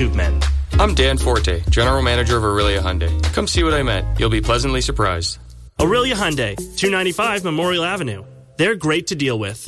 Tube Men. I'm Dan Forte, General Manager of Aurelia Hyundai. Come see what I meant. You'll be pleasantly surprised. Aurelia Hyundai, 295 Memorial Avenue. They're great to deal with.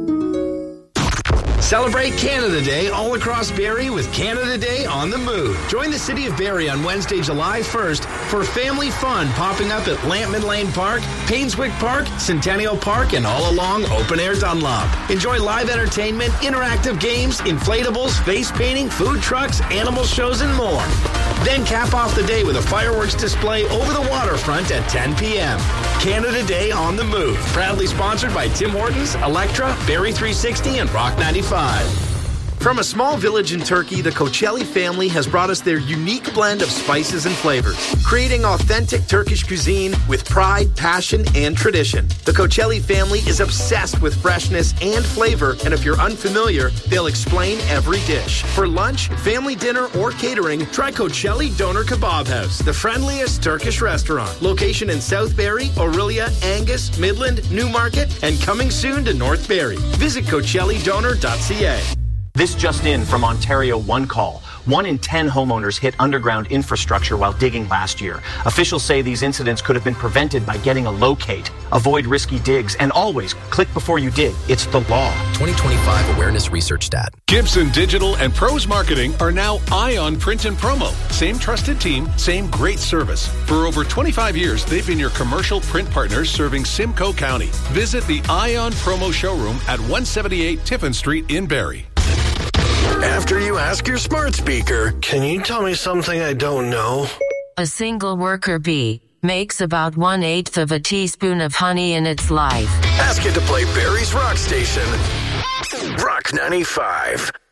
Celebrate Canada Day all across Barrie with Canada Day on the Move. Join the City of Barrie on Wednesday, July 1st for family fun popping up at Lampman Lane Park, Painswick Park, Centennial Park, and all along Open Air Dunlop. Enjoy live entertainment, interactive games, inflatables, face painting, food trucks, animal shows, and more. Then cap off the day with a fireworks display over the waterfront at 10 p.m. Canada Day on the Move. Proudly sponsored by Tim Hortons, Electra, Barrie 360, and Rock 95. From a small village in Turkey, the Koçelli family has brought us their unique blend of spices and flavors, creating authentic Turkish cuisine with pride, passion, and tradition. The Koçelli family is obsessed with freshness and flavor, and if you're unfamiliar, they'll explain every dish. For lunch, family dinner, or catering, try Koçelli Doner Kebab House, the friendliest Turkish restaurant. Location in South Barrie, Orillia, Angus, Midland, Newmarket, and coming soon to North Barrie. Visit CoçelliDoner.ca. This just in from Ontario One Call. 1 in 10 homeowners hit underground infrastructure while digging last year. Officials say these incidents could have been prevented by getting a locate. Avoid risky digs and always click before you dig. It's the law. 2025 Awareness Research Stat. Gibson Digital and Pros Marketing are now Ion Print and Promo. Same trusted team, same great service. For over 25 years, they've been your commercial print partners serving Simcoe County. Visit the Ion Promo showroom at 178 Tiffin Street in Barrie. After you ask your smart speaker, can you tell me something I don't know? A single worker bee makes about 1/8 of a teaspoon of honey in its life. Ask it to play Barrie's Rock Station. Rock 95.